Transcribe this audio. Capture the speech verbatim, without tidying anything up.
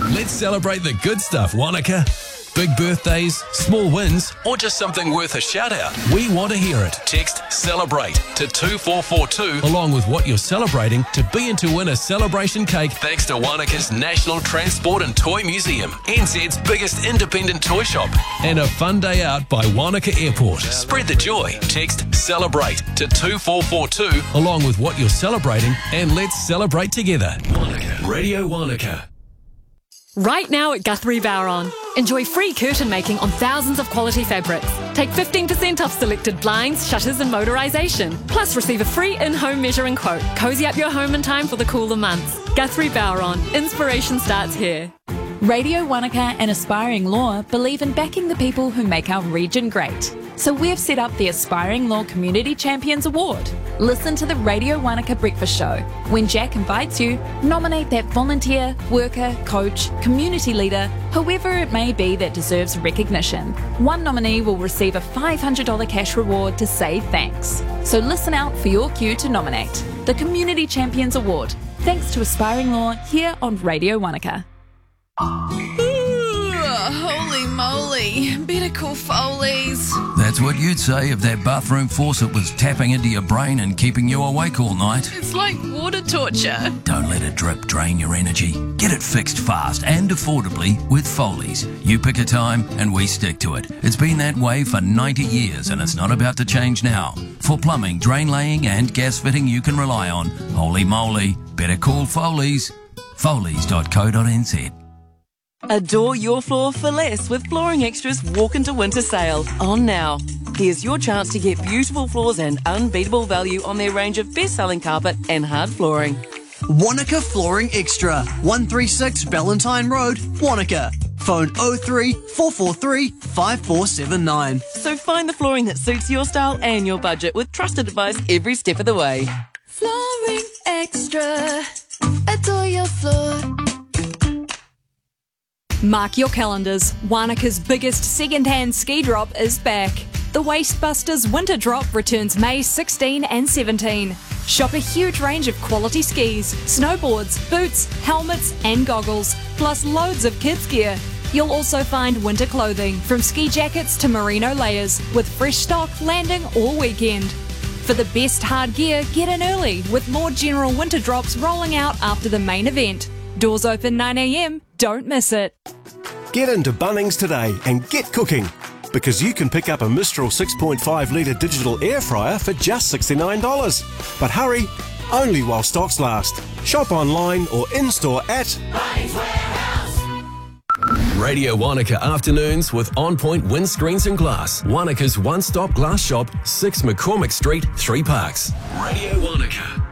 Let's celebrate the good stuff, Wanaka. Big birthdays, small wins, or just something worth a shout out. We want to hear it. Text CELEBRATE to two four four two along with what you're celebrating to be in to win a celebration cake thanks to Wanaka's National Transport and Toy Museum, N Z's biggest independent toy shop, and a fun day out by Wanaka Airport. Spread the joy. Text CELEBRATE to two four four two along with what you're celebrating and let's celebrate together. Wanaka. Radio Wanaka. Right now at Guthrie Bowron, enjoy free curtain making on thousands of quality fabrics. Take fifteen percent off selected blinds, shutters and motorisation. Plus receive a free in-home measuring quote. Cozy up your home in time for the cooler months. Guthrie Bowron, inspiration starts here. Radio Wanaka and Aspiring Law believe in backing the people who make our region great. So we've set up the Aspiring Law Community Champions Award. Listen to the Radio Wanaka Breakfast Show. When Jack invites you, nominate that volunteer, worker, coach, community leader, whoever it may be that deserves recognition. One nominee will receive a five hundred dollars cash reward to say thanks. So listen out for your cue to nominate. The Community Champions Award. Thanks to Aspiring Law here on Radio Wanaka. Ooh, holy moly. Better call Foley's. That's what you'd say if that bathroom faucet was tapping into your brain and keeping you awake all night. It's like water torture. Don't let a drip drain your energy. Get it fixed fast and affordably with Foley's. You pick a time and we stick to it. It's been that way for ninety years and it's not about to change now. For plumbing, drain laying and gas fitting you can rely on. Holy moly, better call Foley's. Foley's dot co dot n z. Adore your floor for less with Flooring Extra's Walk into Winter sale on now. Here's your chance to get beautiful floors and unbeatable value on their range of best-selling carpet and hard flooring. Wanaka Flooring Extra, one thirty-six Ballantyne Road, Wanaka. Phone oh three, four four three, five four seven nine. So find the flooring that suits your style and your budget with trusted advice every step of the way. Flooring Extra. Adore your floor. Mark your calendars. Wanaka's biggest second-hand ski drop is back. The Wastebusters Winter Drop returns May sixteen and seventeen. Shop a huge range of quality skis, snowboards, boots, helmets and goggles, plus loads of kids gear. You'll also find winter clothing, from ski jackets to merino layers, with fresh stock landing all weekend. For the best hard gear, get in early, with more general winter drops rolling out after the main event. Doors open nine a m, don't miss it. Get into Bunnings today and get cooking, because you can pick up a Mistral six point five litre digital air fryer for just sixty-nine dollars. But hurry, only while stocks last. Shop online or in-store at Bunnings Warehouse. Radio Wanaka afternoons with On Point Windscreens and Glass. Wanaka's one-stop glass shop, six McCormick Street, Three Parks. Radio Wanaka.